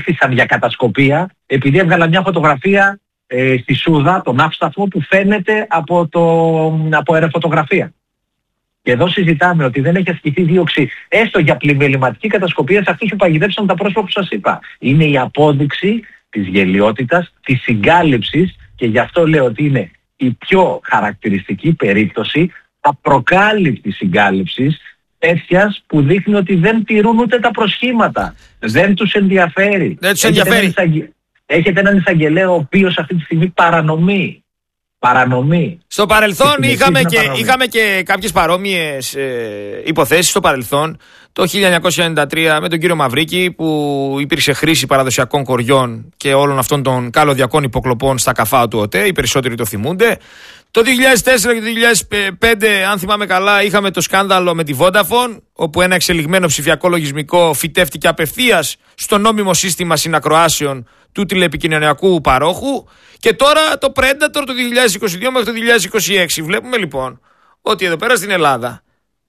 Ήρθαν για κατασκοπία επειδή έβγαλαν μια φωτογραφία στη Σούδα, τον ναύσταθμο που φαίνεται από αεροφωτογραφία. Και εδώ συζητάμε ότι δεν έχει ασκηθεί δίωξη έστω για πλημεληματική κατασκοπία σε αυτούς που παγιδεύσαν τα πρόσωπα που σας είπα. Είναι η απόδειξη της γελοιότητας, της συγκάλυψης, και γι' αυτό λέω ότι είναι η πιο χαρακτηριστική περίπτωση απροκάλυπτης συγκάλυψης, τέτοιας που δείχνει ότι δεν τηρούν ούτε τα προσχήματα. Δεν τους ενδιαφέρει. Δεν τους ενδιαφέρει. Έχετε έναν εισαγγελέα ο οποίος αυτή τη στιγμή παρανομεί. Στο παρελθόν είχαμε και κάποιες παρόμοιες υποθέσεις στο παρελθόν. Το 1993 με τον κύριο Μαυρίκη, που υπήρξε χρήση παραδοσιακών κοριών και όλων αυτών των καλωδιακών υποκλοπών στα καφάου του ΟΤΕ. Οι περισσότεροι το θυμούνται. Το 2004 και το 2005, αν θυμάμαι καλά, είχαμε το σκάνδαλο με τη Vodafone, όπου ένα εξελιγμένο ψηφιακό λογισμικό φυτεύτηκε απευθείας στο νόμιμο σύστημα συνακροάσεων του τηλεπικοινωνιακού παρόχου. Και τώρα το Predator το 2022 μέχρι το 2026. Βλέπουμε λοιπόν ότι εδώ πέρα στην Ελλάδα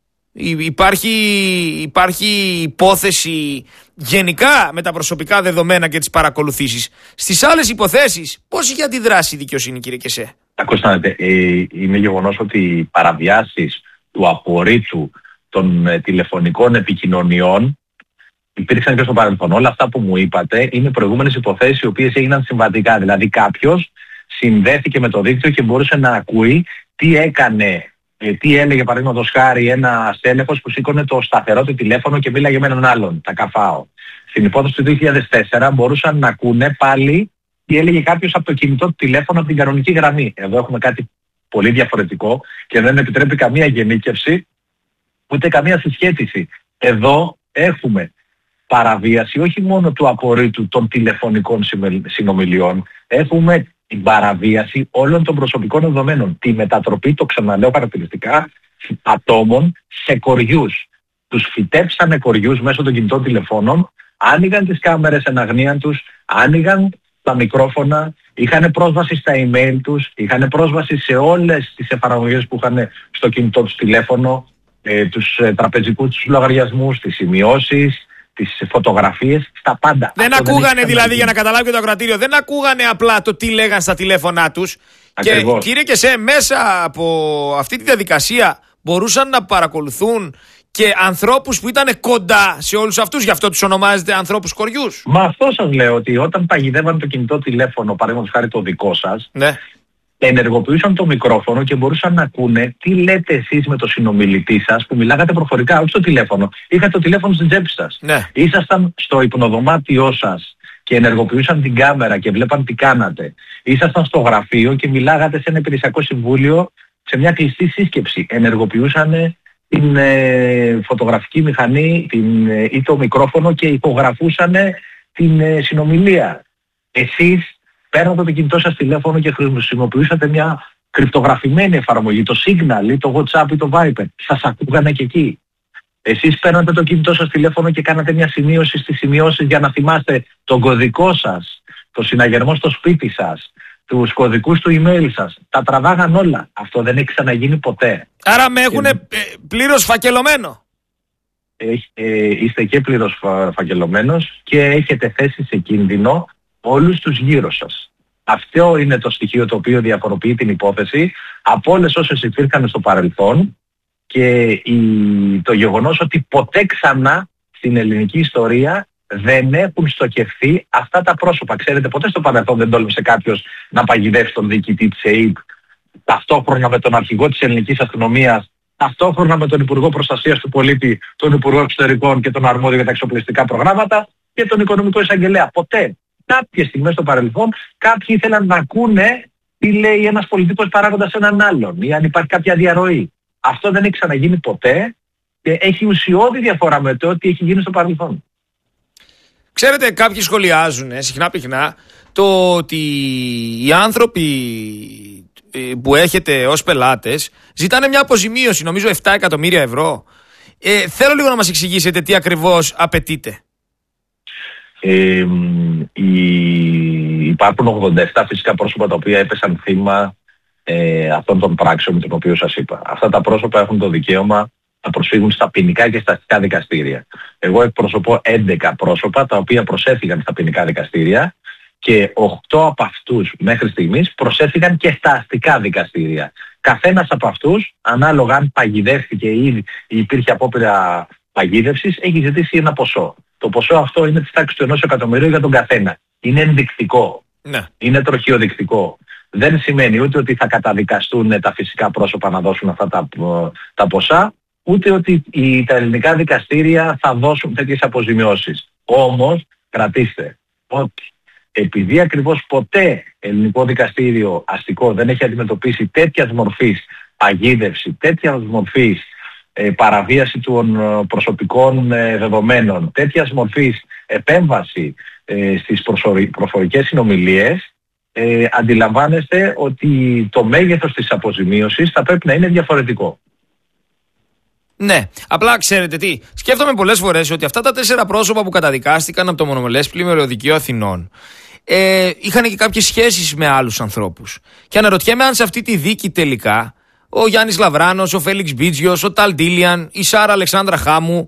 υπάρχει υπόθεση γενικά με τα προσωπικά δεδομένα και τις παρακολουθήσεις. Στις άλλες υποθέσεις πώς είχε αντιδράσει η δικαιοσύνη, κύριε Κεσέ? Ακούστε, είναι γεγονός ότι οι παραβιάσεις του απορρίτου των τηλεφωνικών επικοινωνιών υπήρξαν και στο παρελθόν. Όλα αυτά που μου είπατε είναι προηγούμενες υποθέσεις οι οποίες έγιναν συμβατικά. Δηλαδή κάποιος συνδέθηκε με το δίκτυο και μπορούσε να ακούει τι έκανε, τι έλεγε παραδείγματος χάρη ένα στέλεχος που σήκωνε το σταθερό του τηλέφωνο και μίλαγε με έναν άλλον, τα καφάω. Στην υπόθεση του 2004 μπορούσαν να ακούνε πάλι τι έλεγε κάποιος από το κινητό του τηλέφωνο από την κανονική γραμμή. Εδώ έχουμε κάτι πολύ διαφορετικό και δεν επιτρέπει καμία γενίκευση ούτε καμία συσχέτιση. Εδώ έχουμε παραβίαση όχι μόνο του απορρίτου των τηλεφωνικών συνομιλιών, έχουμε την παραβίαση όλων των προσωπικών δεδομένων. Τη μετατροπή, το ξαναλέω χαρακτηριστικά, ατόμων σε κοριούς. Τους φυτέψανε κοριούς μέσω των κινητών τηλεφώνων, άνοιγαν τις κάμερες εν αγνία τους, άνοιγαν τα μικρόφωνα, είχαν πρόσβαση στα email τους, είχαν πρόσβαση σε όλες τις εφαρμογές που είχαν στο κινητό τους τηλέφωνο, τους τραπεζικούς τους λογαριασμούς, τις σημειώσεις, τις φωτογραφίες, στα πάντα. Δεν αυτό ακούγανε δεν δηλαδή, για να καταλάβει και το ακροατήριο, δεν ακούγανε απλά το τι λέγαν στα τηλέφωνά τους. Ακριβώς. Και κύριε Κεσέ, μέσα από αυτή τη διαδικασία μπορούσαν να παρακολουθούν και ανθρώπους που ήταν κοντά σε όλους αυτούς, γι' αυτό τους ονομάζετε ανθρώπους κοριούς. Μα αυτό σας λέω, ότι όταν παγιδεύαν το κινητό τηλέφωνο, παραδείγματος χάρη το δικό σας, ναι, ενεργοποιούσαν το μικρόφωνο και μπορούσαν να ακούνε τι λέτε εσείς με το συνομιλητή σας που μιλάγατε προφορικά, όχι στο τηλέφωνο. Είχατε το τηλέφωνο στην τσέπη σας. Ναι. Ήσασταν στο υπνοδωμάτιό σας και ενεργοποιούσαν την κάμερα και βλέπαν τι κάνατε. Ήσασταν στο γραφείο και μιλάγατε σε ένα υπηρεσιακό συμβούλιο σε μια κλειστή σύσκεψη. Ενεργοποιούσαν την φωτογραφική μηχανή ή το μικρόφωνο και υπογραφούσαν την συνομιλία. Εσείς παίρνατε το κινητό σας τηλέφωνο και χρησιμοποιούσατε μια κρυπτογραφημένη εφαρμογή, το Signal ή το WhatsApp ή το Viber. Σας ακούγανε και εκεί. Εσείς παίρνατε το κινητό σας τηλέφωνο και κάνατε μια σημείωση στις σημειώσεις για να θυμάστε τον κωδικό σας, το συναγερμό στο σπίτι σας, τους κωδικούς του email σας. Τα τραβάγαν όλα. Αυτό δεν έχει ξαναγίνει ποτέ. Άρα με έχουν πλήρως φακελωμένο. Είστε και πλήρως φακελωμένος και έχετε θέσει σε κίνδυνο όλους τους γύρω σας. Αυτό είναι το στοιχείο το οποίο διαφοροποιεί την υπόθεση από όλες όσες υπήρχαν στο παρελθόν και το γεγονός ότι ποτέ ξανά στην ελληνική ιστορία δεν έχουν στοχευθεί αυτά τα πρόσωπα. Ξέρετε, ποτέ στο παρελθόν δεν τόλμησε κάποιος να παγιδεύσει τον διοικητή της ΕΕΠ ταυτόχρονα με τον αρχηγό της ελληνικής αστυνομίας, ταυτόχρονα με τον Υπουργό Προστασίας του Πολίτη, τον Υπουργό Εξωτερικών και τον αρμόδιο για τα εξοπλιστικά προγράμματα και τον Οικονομικό Εισαγγελέα. Ποτέ. Κάποιες στιγμές στο παρελθόν κάποιοι ήθελαν να ακούνε τι λέει ένας πολιτικός παράγοντας σε έναν άλλον ή αν υπάρχει κάποια διαρροή. Αυτό δεν έχει ξαναγίνει ποτέ και έχει ουσιώδη διαφορά με το ότι έχει γίνει στο παρελθόν. Ξέρετε, κάποιοι σχολιάζουν συχνά πυκνά το ότι οι άνθρωποι που έχετε ως πελάτες ζητάνε μια αποζημίωση, νομίζω 7 εκατομμύρια ευρώ. Θέλω λίγο να μας εξηγήσετε τι ακριβώς απαιτείται. Υπάρχουν 87 φυσικά πρόσωπα τα οποία έπεσαν θύμα αυτών των πράξεων με τον οποίο σας είπα. Αυτά τα πρόσωπα έχουν το δικαίωμα να προσφύγουν στα ποινικά και στα αστικά δικαστήρια. Εγώ εκπροσωπώ 11 πρόσωπα τα οποία προσέφυγαν στα ποινικά δικαστήρια και 8 από αυτούς μέχρι στιγμής προσέφυγαν και στα αστικά δικαστήρια. Καθένας από αυτούς, ανάλογα αν παγιδεύτηκε ή υπήρχε απόπειρα παγίδευσης, έχει ζητήσει ένα ποσό. Το ποσό αυτό είναι της τάξης του 1 εκατομμυρίου για τον καθένα. Είναι ενδεικτικό. Ναι. Είναι τροχιοδεικτικό. Δεν σημαίνει ούτε ότι θα καταδικαστούν τα φυσικά πρόσωπα να δώσουν αυτά τα ποσά, ούτε ότι τα ελληνικά δικαστήρια θα δώσουν τέτοιες αποζημιώσεις. Όμως, κρατήστε ότι επειδή ακριβώς ποτέ ελληνικό δικαστήριο αστικό δεν έχει αντιμετωπίσει τέτοιας μορφής παγίδευση, τέτοιας μορφής παραβίαση των προσωπικών δεδομένων, τέτοιας μορφής επέμβαση στις προφορικές συνομιλίες, αντιλαμβάνεστε ότι το μέγεθος της αποζημίωσης θα πρέπει να είναι διαφορετικό. Ναι, απλά ξέρετε τι, σκέφτομαι πολλές φορές ότι αυτά τα 4 πρόσωπα που καταδικάστηκαν από το μονομελές πλημμυριωδικείο Αθηνών είχαν και κάποιες σχέσεις με άλλους ανθρώπους. Και αναρωτιέμαι αν σε αυτή τη δίκη τελικά ο Γιάννης Λαβράνος, ο Φέλιξ Μπίτζιος, ο Ταλ Ντίλιαν, η Σάρα Αλεξάνδρα Χάμου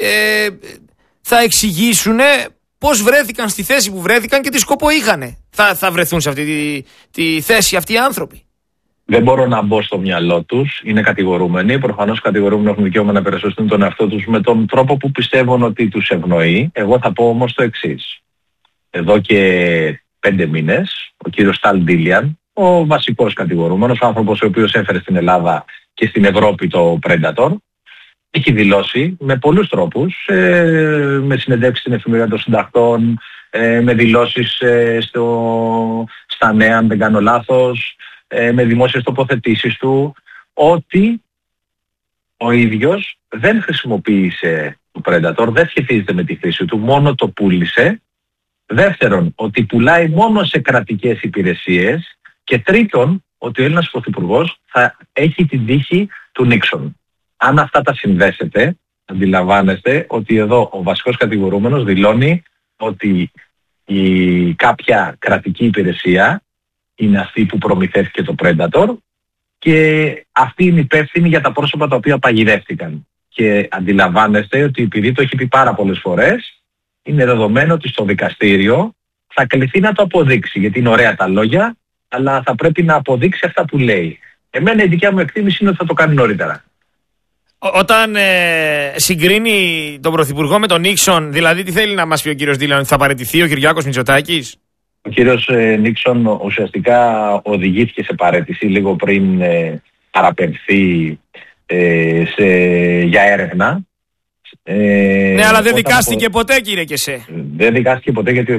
θα εξηγήσουν πώς βρέθηκαν στη θέση που βρέθηκαν και τι σκοπό είχαν. Θα βρεθούν σε αυτή τη θέση αυτοί οι άνθρωποι. Δεν μπορώ να μπω στο μυαλό τους. Είναι κατηγορούμενοι. Προφανώς κατηγορούμενοι έχουν δικαίωμα να περασπιστούν τον εαυτό τους με τον τρόπο που πιστεύουν ότι τους ευνοεί. Εγώ θα πω όμως το εξής. Εδώ και 5 μήνες, ο κύριος Ταλ Ντίλιαν, ο βασικός κατηγορούμενος, ο άνθρωπος ο οποίος έφερε στην Ελλάδα και στην Ευρώπη το Predator, έχει δηλώσει με πολλούς τρόπους, με συνεντεύξεις στην Εφημερίδα των Συντακτών, με δηλώσεις στα Νέα, αν δεν κάνω λάθος, με δημόσιες τοποθετήσεις του, ότι ο ίδιος δεν χρησιμοποίησε το Predator, δεν σχετίζεται με τη χρήση του, μόνο το πούλησε. Δεύτερον, ότι πουλάει μόνο σε κρατικές υπηρεσίες. Και τρίτον, ότι ο Έλληνας Πρωθυπουργός θα έχει την τύχη του Νίξον. Αν αυτά τα συνδέσετε, αντιλαμβάνεστε ότι εδώ ο βασικός κατηγορούμενος δηλώνει ότι η κάποια κρατική υπηρεσία είναι αυτή που προμηθεύτηκε το Predator και αυτή είναι υπεύθυνη για τα πρόσωπα τα οποία παγιδεύτηκαν. Και αντιλαμβάνεστε ότι επειδή το έχει πει πάρα πολλές φορές, είναι δεδομένο ότι στο δικαστήριο θα κληθεί να το αποδείξει, γιατί είναι ωραία τα λόγια, αλλά θα πρέπει να αποδείξει αυτά που λέει. Εμένα η δικιά μου εκτίμηση είναι ότι θα το κάνει νωρίτερα. Όταν συγκρίνει τον Πρωθυπουργό με τον Νίξον, δηλαδή τι θέλει να μας πει ο κύριος Ντίλιαν, ότι θα παραιτηθεί ο Κυριάκος Μητσοτάκης? Ο κύριος Νίξον ουσιαστικά οδηγήθηκε σε παραίτηση λίγο πριν παραπεμφθεί για έρευνα. Ναι, αλλά δεν δικάστηκε ποτέ, κύριε Κεσέ. Δεν δικάστηκε ποτέ, γιατί ο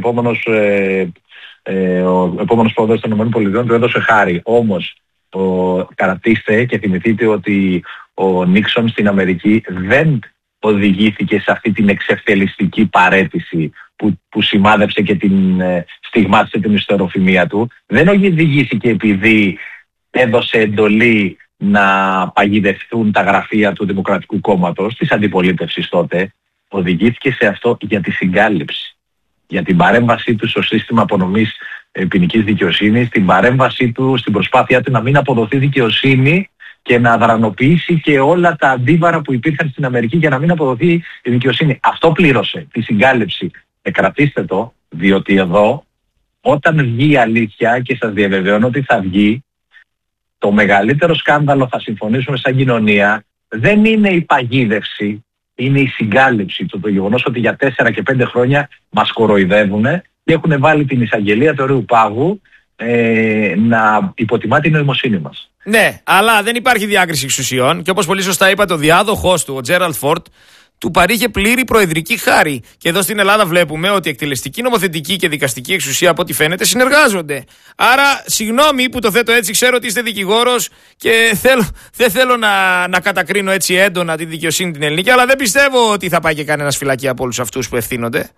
επόμενος πρόεδρος των ΗΠΑ του έδωσε χάρη. Όμως κρατήστε και θυμηθείτε ότι ο Νίξον στην Αμερική δεν οδηγήθηκε σε αυτή την εξευτελιστική παραίτηση που σημάδεψε και στιγμάτισε την ιστεροφημία του. Δεν οδηγήθηκε επειδή έδωσε εντολή να παγιδευτούν τα γραφεία του Δημοκρατικού Κόμματος, της αντιπολίτευσης τότε. Οδηγήθηκε σε αυτό για τη συγκάλυψη, για την παρέμβασή του στο σύστημα απονομής ποινικής δικαιοσύνης, την παρέμβασή του στην προσπάθειά του να μην αποδοθεί δικαιοσύνη και να δρανοποιήσει και όλα τα αντίβαρα που υπήρχαν στην Αμερική για να μην αποδοθεί η δικαιοσύνη. Αυτό πλήρωσε, τη συγκάλυψη. Κρατήστε το, διότι εδώ όταν βγει η αλήθεια, και σας διαβεβαιώνω ότι θα βγει, το μεγαλύτερο σκάνδαλο, θα συμφωνήσουμε σαν κοινωνία, δεν είναι η παγίδευση, είναι η συγκάλυψη. Το γεγονός ότι για 4 και 5 χρόνια μας κοροϊδεύουν και έχουν βάλει την εισαγγελία του Ορείου Πάγου να υποτιμά την νοημοσύνη μας. Ναι, αλλά δεν υπάρχει διάκριση εξουσιών και όπως πολύ σωστά είπατε, ο διάδοχος του, ο Τζέραλντ Φόρντ, του παρήχε πλήρη προεδρική χάρη. Και εδώ στην Ελλάδα βλέπουμε ότι εκτελεστική, νομοθετική και δικαστική εξουσία, από ό,τι φαίνεται, συνεργάζονται. Άρα, συγγνώμη που το θέτω έτσι, ξέρω ότι είστε δικηγόρος και δεν θέλω να κατακρίνω έτσι έντονα τη δικαιοσύνη την ελληνική, αλλά δεν πιστεύω ότι θα πάει και κανένας φυλακή από όλους αυτούς που ευθύνονται.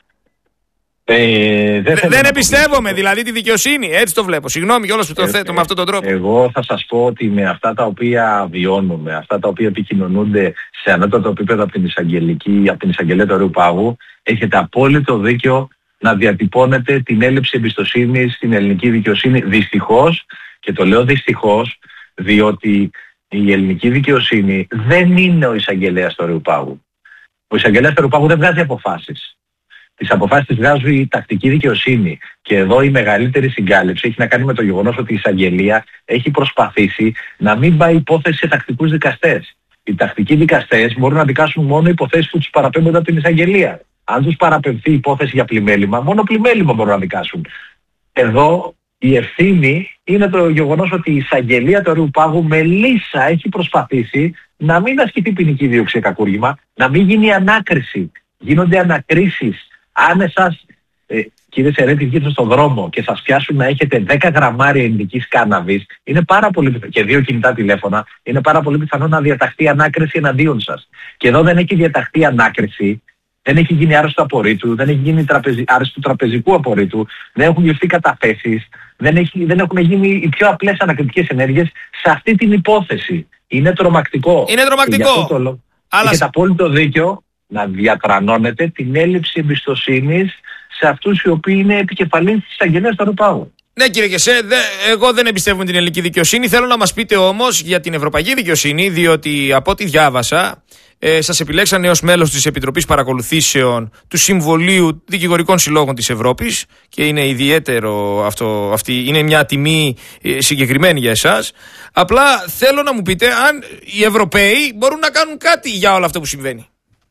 Δεν εμπιστεύομαι δηλαδή τη δικαιοσύνη, έτσι το βλέπω. Συγγνώμη κιόλας που το θέτω με αυτόν τον τρόπο. Εγώ θα σας πω ότι με αυτά τα οποία βιώνουμε, αυτά τα οποία επικοινωνούνται σε ανώτατο επίπεδο από την εισαγγελία του Ορείου Πάγου, έχετε απόλυτο δίκιο να διατυπώνετε την έλλειψη εμπιστοσύνης στην ελληνική δικαιοσύνη. Δυστυχώς, και το λέω δυστυχώς, διότι η ελληνική δικαιοσύνη δεν είναι ο εισαγγελέας του Αερουπάγου. Ο εισαγγελέας του Αερουπάγου δεν βγάζει αποφάσεις. Τις αποφάσεις τις βγάζει η τακτική δικαιοσύνη. Και εδώ η μεγαλύτερη συγκάλυψη έχει να κάνει με το γεγονός ότι η εισαγγελία έχει προσπαθήσει να μην πάει υπόθεση σε τακτικούς δικαστές. Οι τακτικοί δικαστές μπορούν να δικάσουν μόνο υποθέσεις που τους παραπέμπονται από την εισαγγελία. Αν τους παραπεμφθεί υπόθεση για πλημέλημα, μόνο πλημέλημα μπορούν να δικάσουν. Εδώ η ευθύνη είναι το γεγονός ότι η εισαγγελία του Αερουπάγου με λύσα έχει προσπαθήσει να μην ασκηθεί ποινική δίωξη για κακούργημα, να μην γίνει ανάκριση. Γίνονται ανακρίσεις. Αν εσάς, κύριε Σερέτη, βγείτε στον δρόμο και σας πιάσουν να έχετε 10 γραμμάρια ειδικής κάναβης, είναι πάρα πολύ και 2 κινητά τηλέφωνα, είναι πάρα πολύ πιθανό να διαταχθεί ανάκριση εναντίον σας. Και εδώ δεν έχει διαταχθεί ανάκριση, δεν έχει γίνει άρρωστο απορρίτου, δεν έχει γίνει άρρωστο τραπεζικού απορρίτου, δεν έχουν ληφθεί καταθέσεις, δεν έχουν γίνει οι πιο απλές ανακριτικές ενέργειες σε αυτή την υπόθεση. Είναι τρομακτικό. Είναι τρομακτικό. Έχετε απόλυτο δίκιο να διατρανώνετε την έλλειψη εμπιστοσύνης σε αυτούς οι οποίοι είναι επικεφαλής της εισαγγελίας του Αερουπάγου. Ναι, κύριε Κεσέ, εγώ δεν εμπιστεύομαι την ελληνική δικαιοσύνη. Θέλω να μας πείτε όμως για την ευρωπαϊκή δικαιοσύνη, διότι από ό,τι διάβασα, σας επιλέξανε ως μέλος της Επιτροπής Παρακολουθήσεων του Συμβολίου Δικηγορικών Συλλόγων της Ευρώπης και είναι ιδιαίτερο αυτό, είναι μια τιμή συγκεκριμένη για εσάς. Απλά θέλω να μου πείτε αν οι Ευρωπαίοι μπορούν να κάνουν κάτι για όλο αυτό που συμβαίνει.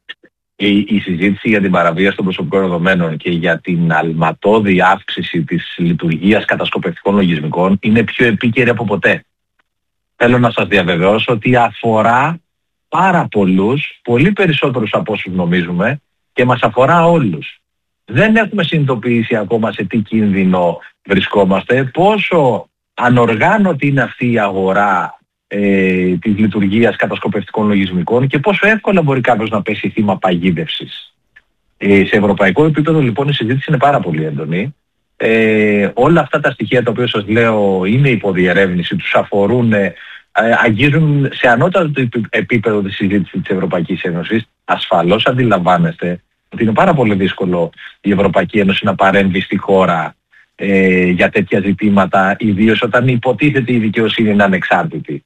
Η συζήτηση για την παραβίαση των προσωπικών δεδομένων και για την αλματώδη αύξηση της λειτουργίας κατασκοπευτικών λογισμικών είναι πιο επίκαιρη από ποτέ. Θέλω να σας διαβεβαιώσω ότι αφορά πάρα πολλούς, πολύ περισσότερους από όσους νομίζουμε και μας αφορά όλους. Δεν έχουμε συνειδητοποιήσει ακόμα σε τι κίνδυνο βρισκόμαστε, πόσο ανοργάνωτη είναι αυτή η αγορά της λειτουργίας κατασκοπευτικών λογισμικών και πόσο εύκολα μπορεί κάποιος να πέσει θύμα παγίδευσης. Σε ευρωπαϊκό επίπεδο λοιπόν η συζήτηση είναι πάρα πολύ έντονη. Όλα αυτά τα στοιχεία τα οποία σας λέω είναι υποδιερεύνηση, τους αφορούν, αγγίζουν σε ανώτατο επίπεδο τη συζήτηση της Ευρωπαϊκής Ένωσης. Ασφαλώς αντιλαμβάνεστε ότι είναι πάρα πολύ δύσκολο η Ευρωπαϊκή Ένωση να παρέμβει στη χώρα για τέτοια ζητήματα, ιδίως όταν υποτίθεται η δικαιοσύνη είναι ανεξάρτητη.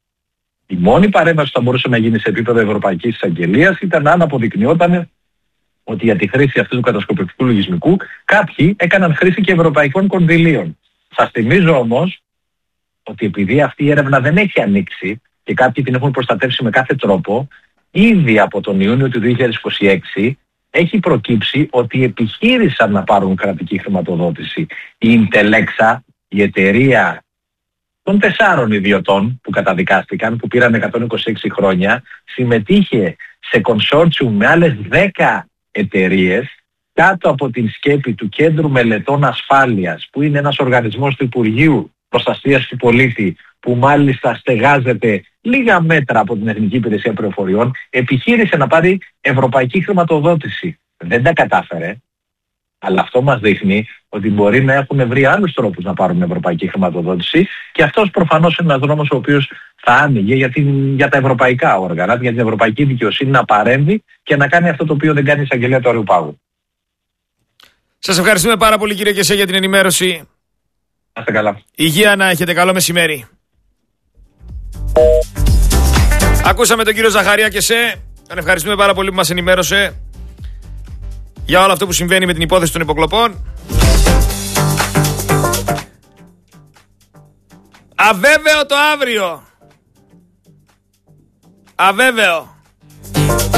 Η μόνη παρέμβαση που θα μπορούσε να γίνει σε επίπεδο Ευρωπαϊκής Εισαγγελίας ήταν αν αποδεικνυόταν ότι για τη χρήση αυτού του κατασκοπευτικού λογισμικού κάποιοι έκαναν χρήση και ευρωπαϊκών κονδυλίων. Σας θυμίζω όμως ότι επειδή αυτή η έρευνα δεν έχει ανοίξει και κάποιοι την έχουν προστατεύσει με κάθε τρόπο, ήδη από τον Ιούνιο του 2026 έχει προκύψει ότι επιχείρησαν να πάρουν κρατική χρηματοδότηση. Η Intelexa, η εταιρεία των 4 ιδιωτών που καταδικάστηκαν, που πήραν 126 χρόνια, συμμετείχε σε consortium με άλλες 10 εταιρείες κάτω από την σκέπη του Κέντρου Μελετών Ασφάλειας, που είναι ένας οργανισμός του Υπουργείου Προστασίας του Πολίτη, που μάλιστα στεγάζεται λίγα μέτρα από την Εθνική Υπηρεσία Πληροφοριών, επιχείρησε να πάρει ευρωπαϊκή χρηματοδότηση. Δεν τα κατάφερε, αλλά αυτό μας δείχνει ότι μπορεί να έχουν βρει άλλους τρόπους να πάρουν ευρωπαϊκή χρηματοδότηση και αυτός προφανώς είναι ένας δρόμος ο οποίος θα άνοιγε για τα ευρωπαϊκά όργανα, για την ευρωπαϊκή δικαιοσύνη να παρέμβει και να κάνει αυτό το οποίο δεν κάνει η εισαγγελία του Αερουπάγου. Σας ευχαριστούμε πάρα πολύ κύριε Κεσέ για την ενημέρωση. Να είστε καλά. Υγεία να έχετε, καλό μεσημέρι. Ακούσαμε τον κύριο Ζαχαρία Κεσέ. Τον ευχαριστούμε πάρα πολύ που μας ενημέρωσε για όλο αυτό που συμβαίνει με την υπόθεση των υποκλοπών. Αβέβαιο το αύριο. Αβέβαιο.